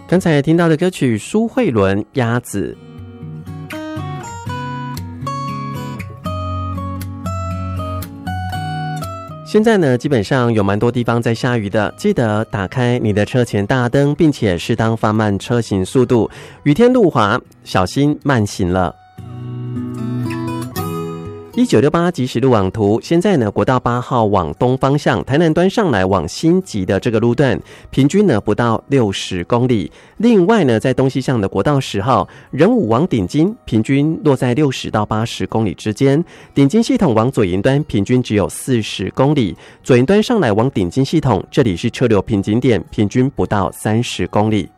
刚才听到的歌曲苏慧伦《鸭子》。现在呢，基本上有蛮多地方在下雨的，记得打开你的车前大灯，并且适当放慢车行速度。雨天路滑，小心慢行了。1968即时路网图，现在呢，国道8号往东方向，台南端上来往新集的这个路段，平均呢不到60公里。另外呢，在东西向的国道10号，仁武往顶金，平均落在60到80公里之间。顶金系统往左营端，平均只有40公里。左营端上来往顶金系统，这里是车流瓶颈点，平均不到30公里。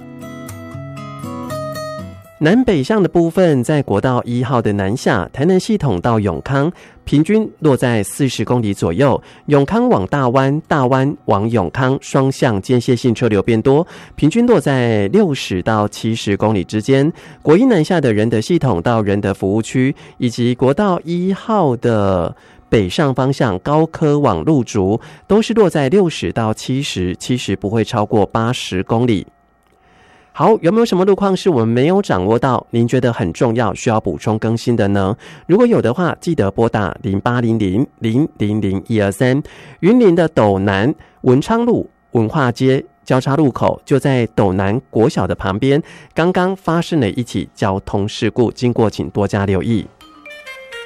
南北向的部分，在国道1号的南下，台南系统到永康，平均落在40公里左右。永康往大湾，大湾往永康，双向间歇性车流变多，平均落在60到70公里之间。国一南下的仁德系统到仁德服务区，以及国道1号的北上方向高科往路竹，都是落在60到70不会超过80公里。好，有没有什么路况是我们没有掌握到，您觉得很重要，需要补充更新的呢？如果有的话，记得拨打0800-000-123。云林的斗南文昌路文化街交叉路口就在斗南国小的旁边，刚刚发生了一起交通事故，经过请多加留意。